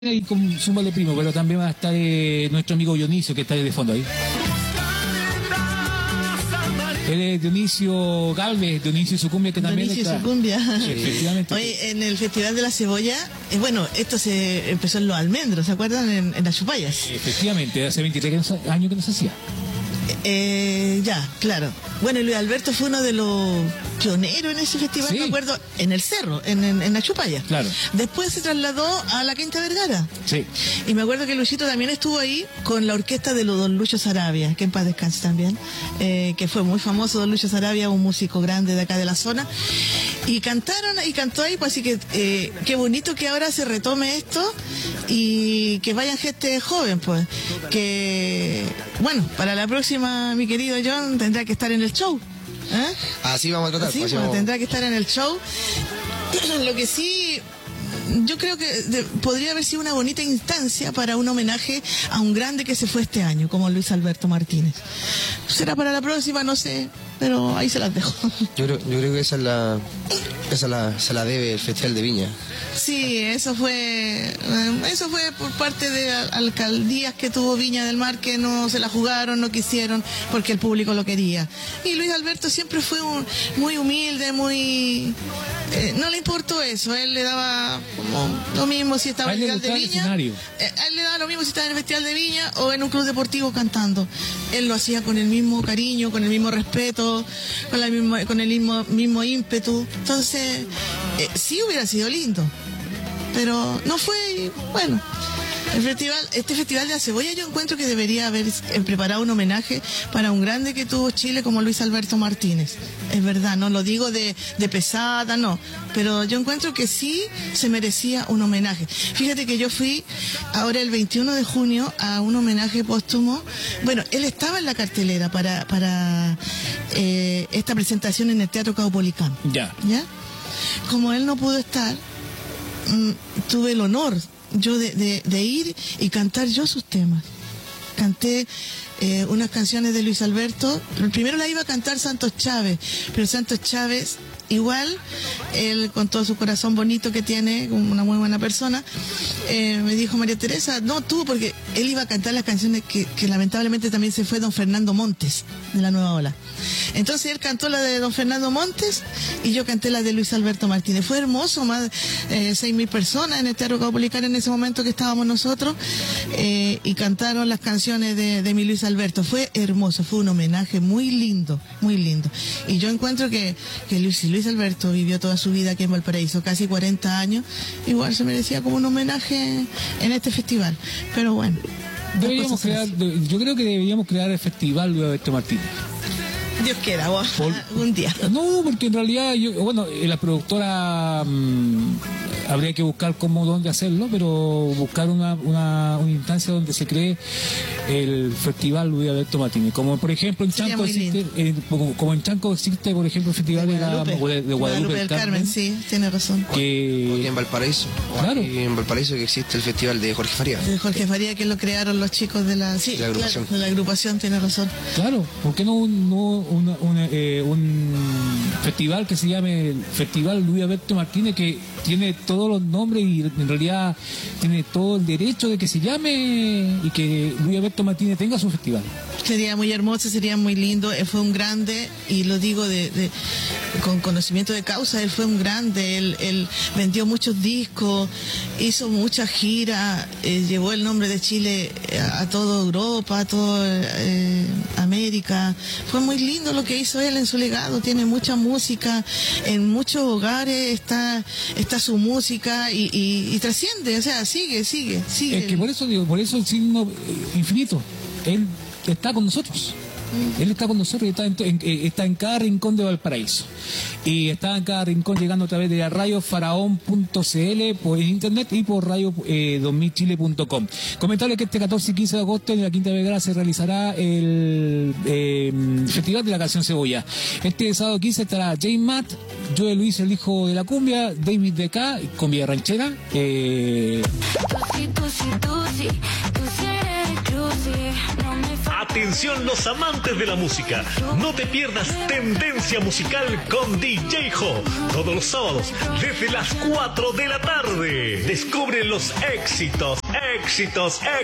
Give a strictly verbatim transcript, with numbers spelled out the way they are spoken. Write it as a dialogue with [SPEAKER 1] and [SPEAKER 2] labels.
[SPEAKER 1] Y con súmale primo, pero también va a estar eh, nuestro amigo Dionisio, que está ahí de fondo ahí. Él es Dionisio Galvez, Dionisio y su cumbia, que también
[SPEAKER 2] Dionisio
[SPEAKER 1] está.
[SPEAKER 2] y su cumbia.
[SPEAKER 1] Sí, efectivamente.
[SPEAKER 2] Oye, en el Festival de la Cebolla, eh, bueno, esto se empezó en Los Almendros, ¿se acuerdan? En, en las Chupayas.
[SPEAKER 1] Efectivamente, hace veintitrés años que no se hacía.
[SPEAKER 2] Eh, ya, claro. Bueno, Luis Alberto fue uno de los pioneros en ese festival,
[SPEAKER 1] Sí.
[SPEAKER 2] me acuerdo, en el Cerro, en, en, en la Chupaya.
[SPEAKER 1] Claro.
[SPEAKER 2] Después se trasladó a la Quinta Vergara.
[SPEAKER 1] Sí.
[SPEAKER 2] Y me acuerdo que Luisito también estuvo ahí con la orquesta de los Don Lucho Sarabia, que en paz descanse también, eh, que fue muy famoso Don Lucho Sarabia, un músico grande de acá de la zona. Y cantaron y cantó ahí, pues así que eh, qué bonito que ahora se retome esto y que vayan gente joven, pues. Que, bueno, para la próxima, mi querido John, tendrá que estar en el show. ¿Eh?
[SPEAKER 3] Así vamos a tratar.
[SPEAKER 2] Sí,
[SPEAKER 3] así
[SPEAKER 2] bueno,
[SPEAKER 3] vamos.
[SPEAKER 2] tendrá que estar en el show. Lo que sí, yo creo que de- podría haber sido una bonita instancia para un homenaje a un grande que se fue este año, como Luis Alberto Martínez. Será para la próxima, no sé, pero ahí se las dejo.
[SPEAKER 3] Yo creo, yo creo que esa es la, esa la, se la debe el Festival de Viña.
[SPEAKER 2] Sí, eso fue, eh, eso fue por parte de al- alcaldías que tuvo Viña del Mar, que no se la jugaron, no quisieron, porque el público lo quería. Y Luis Alberto siempre fue un, muy humilde, muy, eh, no le importó eso, él le daba como lo mismo si estaba
[SPEAKER 1] A
[SPEAKER 2] en
[SPEAKER 1] él
[SPEAKER 2] el
[SPEAKER 1] le
[SPEAKER 2] Festival de
[SPEAKER 1] gustaba el
[SPEAKER 2] Viña,
[SPEAKER 1] escenario.
[SPEAKER 2] eh, a él le daba lo mismo si estaba en el Festival de Viña o en un club deportivo cantando. Él lo hacía con el mismo cariño, con el mismo respeto, con, la misma, con el mismo, mismo ímpetu. Entonces, eh, sí hubiera sido lindo. Pero no fue, y bueno, el festival, este festival de la cebolla yo encuentro que debería haber eh, preparado un homenaje para un grande que tuvo Chile como Luis Alberto Martínez. Es verdad, no lo digo de, de pesada, no, pero yo encuentro que sí se merecía un homenaje. Fíjate que yo fui ahora el veintiuno de junio a un homenaje póstumo. Bueno, él estaba en la cartelera para, para eh, esta presentación en el Teatro Caupolicán.
[SPEAKER 1] Ya.
[SPEAKER 2] ¿Ya? Como él no pudo estar, mm, tuve el honor yo de, de, de ir y cantar yo sus temas. Canté eh, unas canciones de Luis Alberto. Primero la iba a cantar Santos Chávez, pero Santos Chávez igual, él con todo su corazón bonito que tiene, como una muy buena persona, eh, me dijo: María Teresa, no tú, porque él iba a cantar las canciones que, que lamentablemente también se fue don Fernando Montes, de la Nueva Ola. Entonces él cantó la de don Fernando Montes y yo canté la de Luis Alberto Martínez. Fue hermoso, más de seis mil personas en el Teatro Caupolicán en ese momento que estábamos nosotros, eh, y cantaron las canciones de, de mi Luis Alberto. Fue hermoso, fue un homenaje muy lindo, muy lindo. Y yo encuentro que, que Luis, Luis Alberto vivió toda su vida aquí en Valparaíso, casi cuarenta años, igual se merecía como un homenaje en este festival. Pero bueno. dos
[SPEAKER 1] Deberíamos
[SPEAKER 2] cosas
[SPEAKER 1] crear,
[SPEAKER 2] así.
[SPEAKER 1] de- yo creo que deberíamos crear el festival Luis Alberto Martínez.
[SPEAKER 2] Dios quiera, vos,
[SPEAKER 1] Por-
[SPEAKER 2] algún día.
[SPEAKER 1] No, porque en realidad, yo, bueno, eh, la productora mm, habría que buscar cómo, dónde hacerlo, pero buscar una, una, una instancia donde se cree el festival Luis Alberto Martínez. Como por ejemplo en
[SPEAKER 2] Sería
[SPEAKER 1] Chanco
[SPEAKER 2] muy
[SPEAKER 1] existe, eh, como, como en Chanco existe, por ejemplo, el festival de, la, de Guadalupe,
[SPEAKER 2] Guadalupe del Carmen, sí, tiene razón.
[SPEAKER 3] O aquí
[SPEAKER 1] que
[SPEAKER 3] en Valparaíso.
[SPEAKER 1] Claro.
[SPEAKER 3] Aquí en Valparaíso que existe el Festival de Jorge Faría.
[SPEAKER 2] De Jorge Faría, que lo crearon los chicos de la, sí,
[SPEAKER 3] De la agrupación.
[SPEAKER 2] claro, de la agrupación, tiene razón.
[SPEAKER 1] claro, ¿por qué no un, no una- una, eh, un festival que se llame el Festival Luis Alberto Martínez, que tiene todos los nombres y en realidad tiene todo el derecho de que se llame y que Luis Alberto Martínez tenga su festival?
[SPEAKER 2] Sería muy hermoso, sería muy lindo. Él fue un grande, y lo digo de, de- con conocimiento de causa, él fue un grande, él, él vendió muchos discos, hizo muchas giras, eh, llevó el nombre de Chile a, a toda Europa, a toda eh, América. Fue muy lindo lo que hizo él en su legado, tiene mucha música, en muchos hogares está, está su música y, y- y trasciende, o sea, sigue, sigue, sigue.
[SPEAKER 1] Es que por eso digo, por eso el signo eh, infinito, él está con nosotros. Él está con nosotros y está en, en- eh, está en cada rincón de Valparaíso. Y está en cada rincón llegando a través de radio faraón punto c l por internet y por radio eh, dos mil chile punto com. Comentarles que este catorce y quince de agosto en la Quinta Vergara se realizará el eh, Festival de la Canción Cebolla. Este sábado quince estará Jay Matt, Joe Luis, el hijo de la cumbia, David D K, cumbia ranchera. Eh,
[SPEAKER 4] Tú sí, tú sí, tú sí, tú sí eres cruci, no me falta Atención los amantes de la música, no te pierdas Tendencia Musical con D J Jo, todos los sábados desde las cuatro de la tarde. Descubre los éxitos, éxitos, éxitos